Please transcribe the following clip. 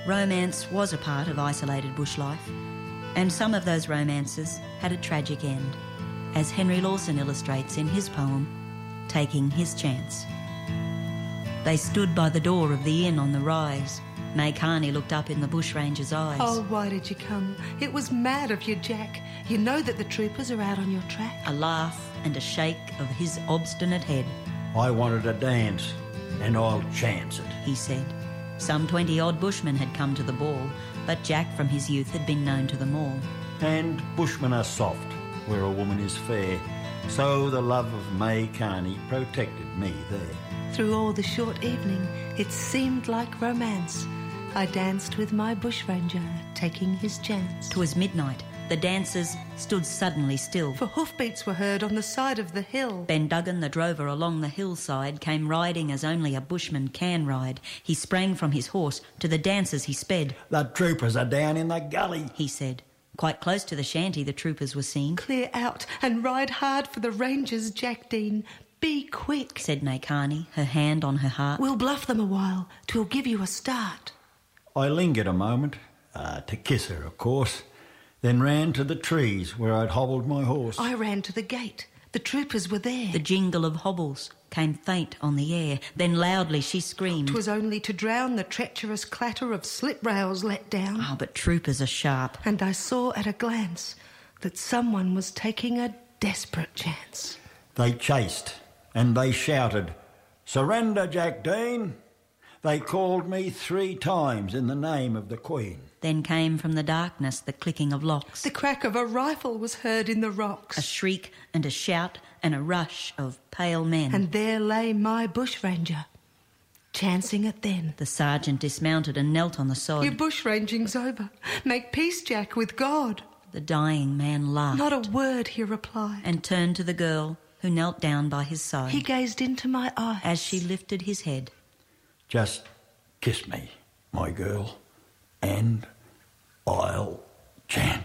Romance was a part of isolated bush life, and some of those romances had a tragic end, as Henry Lawson illustrates in his poem, Taking His Chance. They stood by the door of the inn on the rise. May Carney looked up in the bushranger's eyes. Oh, why did you come? It was mad of you, Jack. You know that the troopers are out on your track. A laugh and a shake of his obstinate head. I wanted a dance, and I'll chance it, he said. Some 20-odd bushmen had come to the ball, but Jack from his youth had been known to them all. And bushmen are soft, where a woman is fair, so the love of May Carney protected me there. Through all the short evening, it seemed like romance. I danced with my bushranger, taking his chance. 'Twas midnight. The dancers stood suddenly still. For hoofbeats were heard on the side of the hill. Ben Duggan, the drover along the hillside, came riding as only a bushman can ride. He sprang from his horse. To the dancers he sped. The troopers are down in the gully, he said. Quite close to the shanty the troopers were seen. Clear out and ride hard for the Rangers, Jack Dean. Be quick, said May Carney, her hand on her heart. We'll bluff them a while. 'Twill give you a start. I lingered a moment, to kiss her, of course, then ran to the trees where I'd hobbled my horse. I ran to the gate. The troopers were there. The jingle of hobbles came faint on the air. Then loudly she screamed. 'Twas only to drown the treacherous clatter of slip rails let down. Oh, but troopers are sharp. And I saw at a glance that someone was taking a desperate chance. They chased and they shouted, "Surrender, Jack Dean!" They called me 3 times in the name of the Queen. Then came from the darkness the clicking of locks. The crack of a rifle was heard in the rocks. A shriek and a shout and a rush of pale men. And there lay my bushranger, chancing it then. The sergeant dismounted and knelt on the sod. Your bushranging's over. Make peace, Jack, with God. The dying man laughed. Not a word, he replied. And turned to the girl who knelt down by his side. He gazed into my eyes. As she lifted his head. Just kiss me, my girl, and I'll chant.